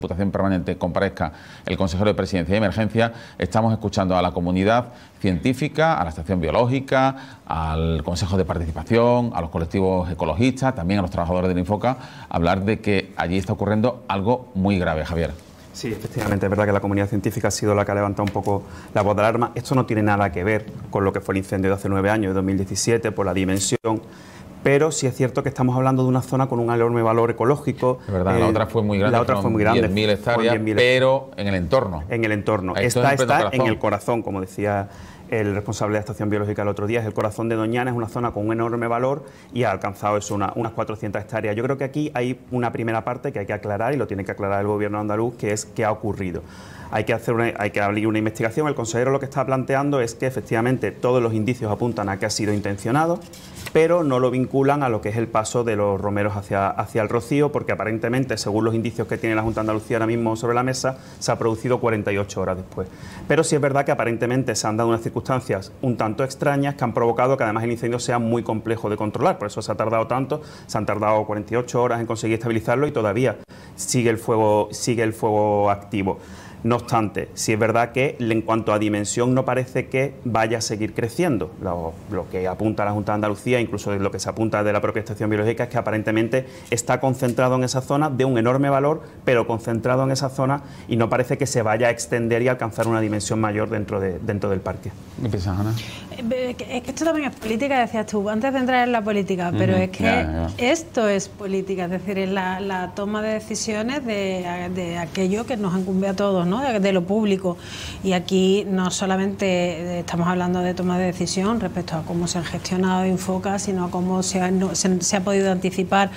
Diputación Permanente comparezca el consejero de Presidencia y Emergencia. Estamos escuchando a la comunidad científica, a la estación biológica, al Consejo de Participación, a los colectivos ecologistas, también a los trabajadores del Infoca, hablar de que allí está ocurriendo algo muy grave. Javier. Sí, efectivamente, es verdad que la comunidad científica ha sido la que ha levantado un poco la voz de alarma. Esto no tiene nada que ver con lo que fue el incendio de hace 9 años, de 2017, por la dimensión. Pero sí es cierto que estamos hablando de una zona con un enorme valor ecológico. Es verdad, la otra fue muy grande. La otra fue muy grande. 10.000 hectáreas, pero en el entorno. En el entorno. Esta está en el corazón, como decía el responsable de la estación biológica el otro día. Es el corazón de Doñana, es una zona con un enorme valor y ha alcanzado eso, unas 400 hectáreas. Yo creo que aquí hay una primera parte que hay que aclarar, y lo tiene que aclarar el gobierno andaluz, que es qué ha ocurrido. Hay que abrir una investigación. El consejero lo que está planteando es que efectivamente todos los indicios apuntan a que ha sido intencionado, pero no lo vinculan a lo que es el paso de los romeros hacia el Rocío, porque aparentemente, según los indicios que tiene la Junta de Andalucía ahora mismo sobre la mesa, se ha producido 48 horas después. Pero sí es verdad que aparentemente se han dado unas circunstancias un tanto extrañas que han provocado que además el incendio sea muy complejo de controlar. Por eso se ha tardado tanto, se han tardado 48 horas en conseguir estabilizarlo y todavía sigue el fuego activo. No obstante, sí es verdad que en cuanto a dimensión no parece que vaya a seguir creciendo. Lo que apunta la Junta de Andalucía, incluso lo que se apunta de la propia estación biológica, es que aparentemente está concentrado en esa zona de un enorme valor, pero concentrado en esa zona, y no parece que se vaya a extender y alcanzar una dimensión mayor dentro del parque. ¿Qué piensas, Ana? Es que esto también es política, decías tú, antes de entrar en la política, pero es que esto es política, es decir, es la toma de decisiones de aquello que nos incumbe a todos, ¿no? De lo público. Y aquí no solamente estamos hablando de toma de decisión respecto a cómo se han gestionado Infoca, sino a cómo se ha podido anticipar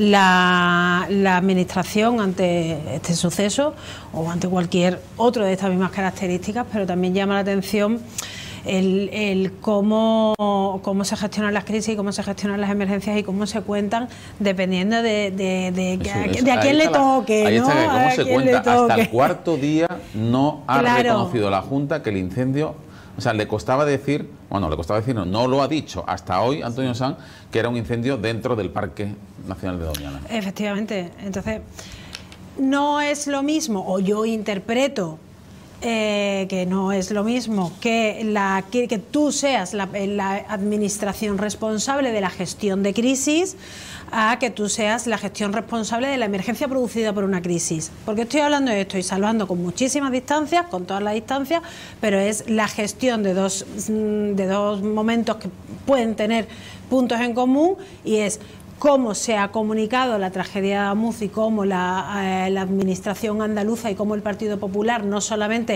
la administración ante este suceso o ante cualquier otro de estas mismas características, pero también llama la atención el cómo se gestionan las crisis, cómo se gestionan las emergencias y cómo se cuentan dependiendo de a quién le toque. Ahí ¿no? está, que cómo se cuenta. Hasta el cuarto día no ha reconocido la Junta que el incendio, o sea, le costaba decir, no lo ha dicho hasta hoy Antonio Sanz, que era un incendio dentro del Parque Nacional de Doñana. Efectivamente. Entonces, no es lo mismo, o yo interpreto que no es lo mismo que tú seas la administración responsable de la gestión de crisis a que tú seas la gestión responsable de la emergencia producida por una crisis. Porque estoy hablando de esto y salvando con muchísimas distancias, con todas las distancias, pero es la gestión de dos momentos que pueden tener puntos en común, y es cómo se ha comunicado la tragedia de Adamuz y cómo la administración andaluza y cómo el Partido Popular no solamente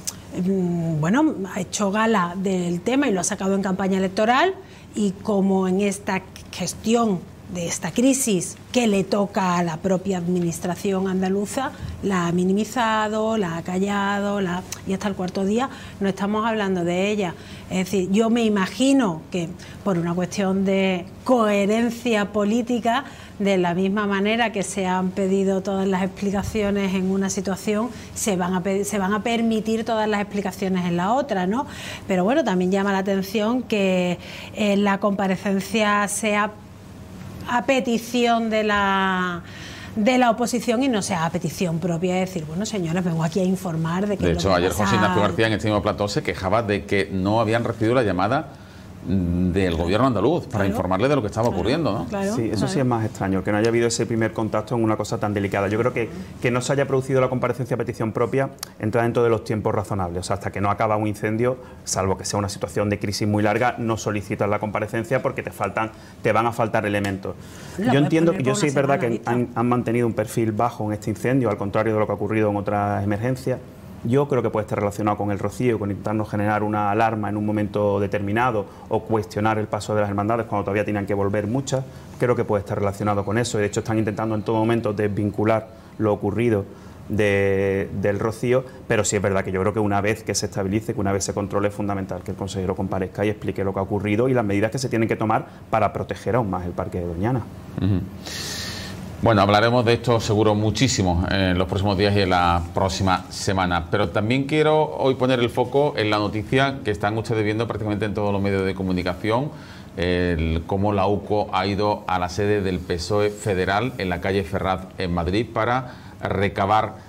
ha hecho gala del tema y lo ha sacado en campaña electoral, y cómo en esta gestión de esta crisis que le toca a la propia administración andaluza la ha minimizado, la ha callado, y hasta el cuarto día no estamos hablando de ella. Es decir, yo me imagino que por una cuestión de coherencia política, de la misma manera que se han pedido todas las explicaciones en una situación, se van a permitir todas las explicaciones en la otra, ¿no? Pero bueno, también llama la atención que la comparecencia sea a petición de la oposición y no sea a petición propia, de decir, bueno, señores, vengo aquí a informar de que... De hecho, ayer José Ignacio García en este mismo plató se quejaba de que no habían recibido la llamada del gobierno andaluz para informarle de lo que estaba ocurriendo, ¿no? Sí, eso sí es más extraño, que no haya habido ese primer contacto en una cosa tan delicada. Yo creo que no se haya producido la comparecencia a petición propia entra dentro de los tiempos razonables. O sea, hasta que no acaba un incendio, salvo que sea una situación de crisis muy larga, no solicitas la comparecencia porque te van a faltar elementos. Yo entiendo que sí es verdad que han mantenido un perfil bajo en este incendio, al contrario de lo que ha ocurrido en otras emergencias. Yo creo que puede estar relacionado con el Rocío, con intentarnos generar una alarma en un momento determinado o cuestionar el paso de las hermandades cuando todavía tenían que volver muchas. Creo que puede estar relacionado con eso. De hecho, están intentando en todo momento desvincular lo ocurrido del Rocío, pero sí es verdad que yo creo que una vez que se estabilice, que una vez se controle, es fundamental que el consejero comparezca y explique lo que ha ocurrido y las medidas que se tienen que tomar para proteger aún más el Parque de Doñana. Bueno, hablaremos de esto seguro muchísimo en los próximos días y en la próxima semana, pero también quiero hoy poner el foco en la noticia que están ustedes viendo prácticamente en todos los medios de comunicación, cómo la UCO ha ido a la sede del PSOE federal en la calle Ferraz en Madrid para recabar